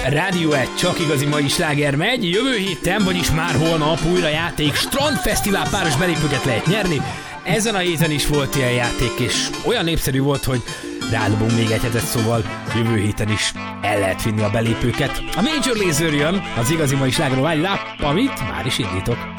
Rádió 1, csak igazi mai sláger megy. Jövő héten, vagyis már holnap újra játék. Strandfesztivál páros belépőket lehet nyerni. Ezen a héten is volt ilyen játék, és olyan népszerű volt, hogy rádobunk még egy hetet, szóval jövő héten is el lehet vinni a belépőket. A Major Lazer jön, az igazi mai sláger Wild Up, amit már is indítok.